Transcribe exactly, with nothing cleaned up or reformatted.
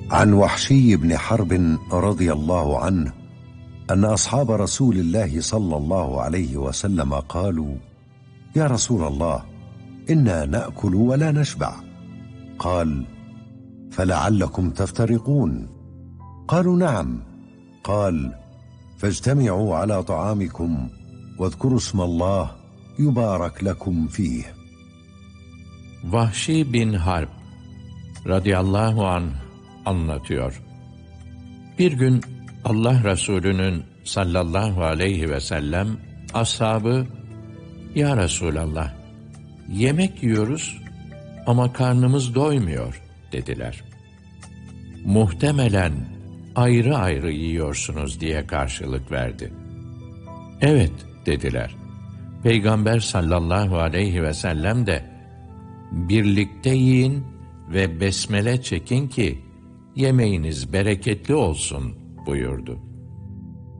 عن وحشي بن حرب رضي الله عنه أن أصحاب رسول الله صلى الله عليه وسلم قالوا: يا رسول الله، إنا نأكل ولا نشبع. قال: فلعلكم تفترقون. قالوا: نعم. قال: فاجتمعوا على طعامكم واذكروا اسم الله يبارك لكم فيه. Vahşi bin Harb radıyallahu anh anlatıyor. Bir gün Allah Resulü'nün sallallahu aleyhi ve sellem ashabı, "Ya Resulallah, yemek yiyoruz ama karnımız doymuyor," dediler. "Muhtemelen ayrı ayrı yiyorsunuz," diye karşılık verdi. "Evet," dediler. Peygamber sallallahu aleyhi ve sellem de, "Birlikte yiyin ve besmele çekin ki yemeğiniz bereketli olsun," buyurdu.